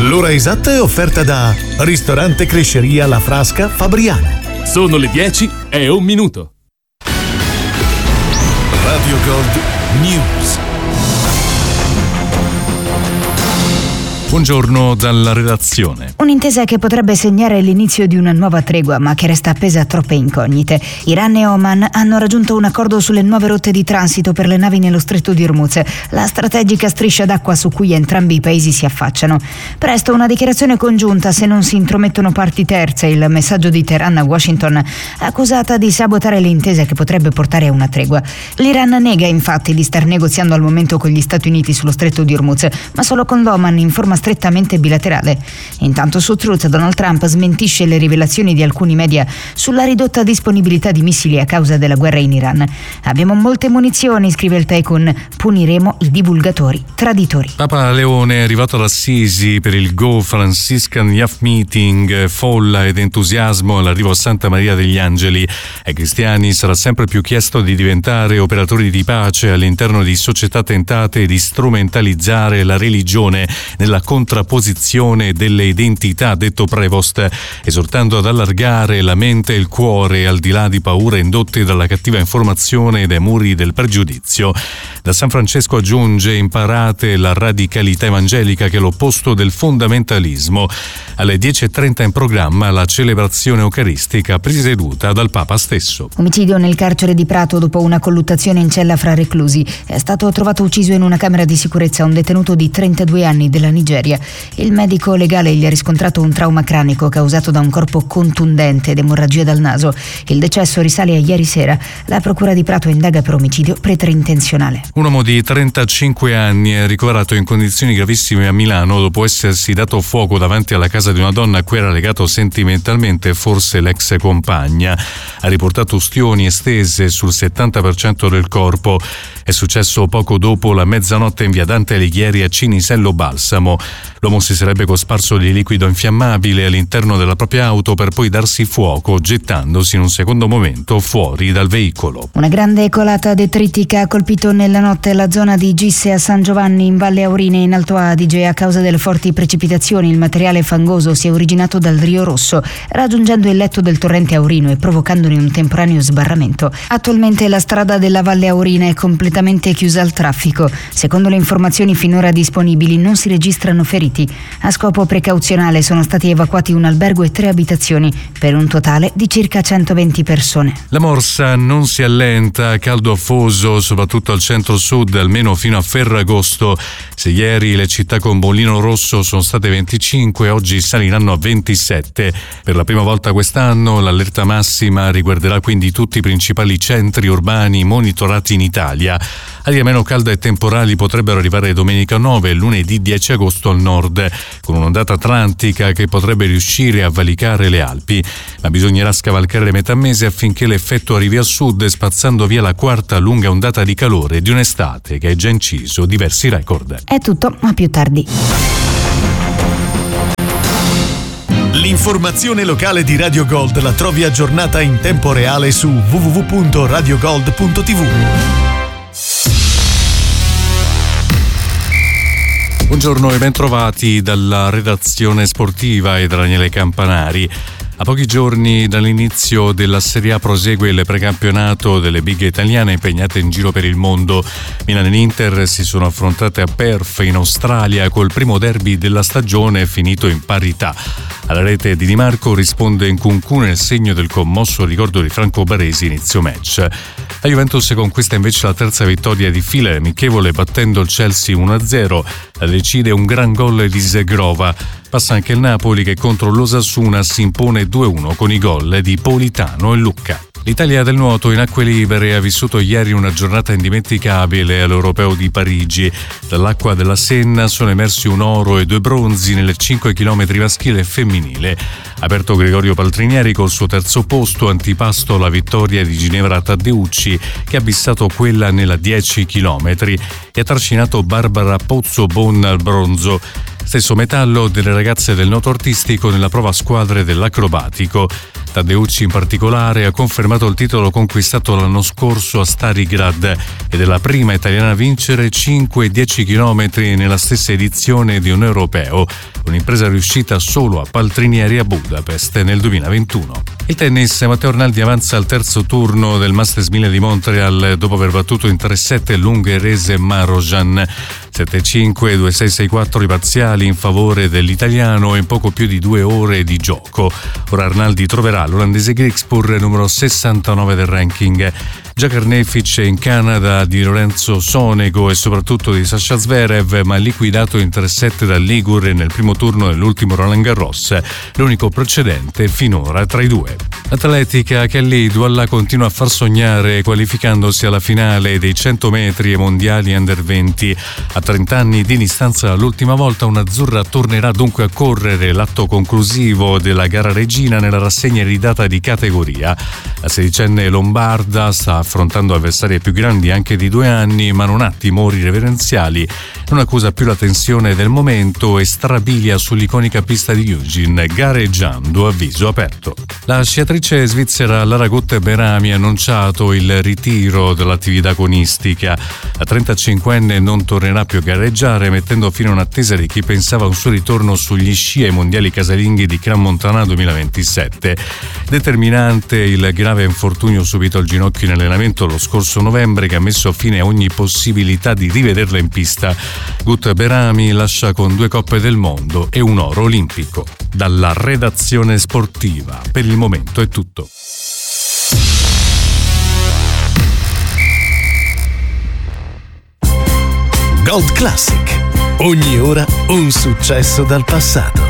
L'ora esatta è offerta da Ristorante Cresceria La Frasca Fabriano. Sono le 10:01. Radio Gold News. Buongiorno dalla redazione. Un'intesa che potrebbe segnare l'inizio di una nuova tregua, ma che resta appesa a troppe incognite. Iran e Oman hanno raggiunto un accordo sulle nuove rotte di transito per le navi nello stretto di Hormuz, la strategica striscia d'acqua su cui entrambi i paesi si affacciano. Presto una dichiarazione congiunta se non si intromettono parti terze, il messaggio di Teheran a Washington, accusata di sabotare l'intesa che potrebbe portare a una tregua. L'Iran nega infatti di star negoziando al momento con gli Stati Uniti sullo stretto di Hormuz, ma solo con l'Oman in forma strettamente bilaterale. Intanto su Truth Donald Trump smentisce le rivelazioni di alcuni media sulla ridotta disponibilità di missili a causa della guerra in Iran. Abbiamo molte munizioni, scrive il Tycoon, puniremo i divulgatori traditori. Papa Leone è arrivato ad Assisi per il Go Franciscan Youth Meeting, folla ed entusiasmo all'arrivo a Santa Maria degli Angeli. Ai cristiani sarà sempre più chiesto di diventare operatori di pace all'interno di società tentate di strumentalizzare la religione nella contrapposizione delle identità, ha detto Prevost, esortando ad allargare la mente e il cuore al di là di paure indotte dalla cattiva informazione e dai muri del pregiudizio. Da San Francesco aggiunge: imparate la radicalità evangelica che è l'opposto del fondamentalismo. Alle 10:30 in programma la celebrazione eucaristica presieduta dal Papa stesso. Omicidio nel carcere di Prato dopo una colluttazione in cella fra reclusi. È stato trovato ucciso in una camera di sicurezza un detenuto di 32 anni della Nigeria. Il medico legale gli ha riscontrato un trauma cranico causato da un corpo contundente ed emorragia dal naso. Il decesso risale a ieri sera. La procura di Prato indaga per omicidio preterintenzionale. Un uomo di 35 anni è ricoverato in condizioni gravissime a Milano dopo essersi dato fuoco davanti alla casa di una donna a cui era legato sentimentalmente, forse l'ex compagna. Ha riportato ustioni estese sul 70% del corpo. È successo poco dopo la mezzanotte in via Dante Alighieri a Cinisello Balsamo. L'uomo si sarebbe cosparso di liquido infiammabile all'interno della propria auto per poi darsi fuoco, gettandosi in un secondo momento fuori dal veicolo. Una grande colata detritica ha colpito nella notte la zona di Gisse a San Giovanni in Valle Aurine in Alto Adige. A causa delle forti precipitazioni il materiale fangoso si è originato dal Rio Rosso, raggiungendo il letto del torrente Aurino e provocandone un temporaneo sbarramento. Attualmente la strada della Valle Aurina è completamente chiusa al traffico. Secondo le informazioni finora disponibili non si registrano feriti. A scopo precauzionale sono stati evacuati un albergo e 3 abitazioni per un totale di circa 120 persone. La morsa non si allenta, caldo afoso soprattutto al centro-sud, almeno fino a Ferragosto. Se ieri le città con bollino rosso sono state 25, oggi saliranno a 27. Per la prima volta quest'anno l'allerta massima riguarderà quindi tutti i principali centri urbani monitorati in Italia. Aria meno calda e temporali potrebbero arrivare domenica 9 e lunedì 10 agosto al nord, con un'ondata atlantica che potrebbe riuscire a valicare le Alpi, ma bisognerà scavalcare metà mese affinché l'effetto arrivi a sud, spazzando via la quarta lunga ondata di calore di un'estate che ha già inciso diversi record. È tutto, a più tardi. L'informazione locale di Radio Gold la trovi aggiornata in tempo reale su www.radiogold.tv. Buongiorno e ben trovati dalla redazione sportiva e da Daniele Campanari. A pochi giorni dall'inizio della Serie A prosegue il precampionato delle big italiane impegnate in giro per il mondo. Milan e Inter si sono affrontate a Perth in Australia col primo derby della stagione finito in parità. Alla rete di Di Marco risponde Nkunku nel segno del commosso ricordo di Franco Baresi inizio match. La Juventus conquista invece la terza vittoria di fila amichevole battendo il Chelsea 1-0. La decide un gran gol di Zegrova. Passa anche il Napoli che contro l'Osasuna si impone 2-1 con i gol di Politano e Lucca. L'Italia del nuoto in acque libere ha vissuto ieri una giornata indimenticabile all'Europeo di Parigi. Dall'acqua della Senna sono emersi un oro e 2 bronzi nelle 5 km maschile e femminile. Aperto Gregorio Paltrinieri col suo terzo posto, antipasto la vittoria di Ginevra Taddeucci che ha bissato quella nella 10 km e ha trascinato Barbara Pozzobon al bronzo. Stesso metallo delle ragazze del nuoto artistico nella prova a squadre dell'acrobatico. Taddeucci in particolare ha confermato il titolo conquistato l'anno scorso a Starigrad ed è la prima italiana a vincere 5 e 10 km nella stessa edizione di un europeo, un'impresa riuscita solo a Paltrinieri a Budapest nel 2021. Il tennis, Matteo Arnaldi avanza al terzo turno del Masters 1000 di Montreal dopo aver battuto in 3-7 l'ungherese Marojan. 7-5, 2-6, 6-4 i parziali in favore dell'italiano in poco più di 2 ore di gioco. Ora Arnaldi troverà l'olandese Griekspoor, numero 69 del ranking. Già carnefice in Canada di Lorenzo Sonego e soprattutto di Sasha Zverev, ma liquidato in 3-7 da Ligure nel primo turno dell'ultimo Roland Garros, l'unico precedente finora tra i due. L'atletica Kelly Douala continua a far sognare qualificandosi alla finale dei 100 metri e mondiali under 20. A 30 anni di distanza dall'ultima volta un'azzurra tornerà dunque a correre l'atto conclusivo della gara regina nella rassegna iridata di categoria. La sedicenne lombarda sta affrontando avversari più grandi anche di 2 anni, ma non ha timori reverenziali, non accusa più la tensione del momento e strabilia sull'iconica pista di Eugene, gareggiando a viso aperto. La sciatrice svizzera Lara Gut-Berami ha annunciato il ritiro dall'attività agonistica. La 35enne non tornerà più a gareggiare, mettendo fine a un'attesa di chi pensava a un suo ritorno sugli sci ai mondiali casalinghi di Gran Montana 2027. Determinante il grave infortunio subito al ginocchio in allenamento lo scorso novembre, che ha messo fine a ogni possibilità di rivederla in pista. Gut-Berami lascia con 2 coppe del mondo e un oro olimpico. Dalla redazione sportiva, per il momento è tutto. Gold Classic. Ogni ora un successo dal passato.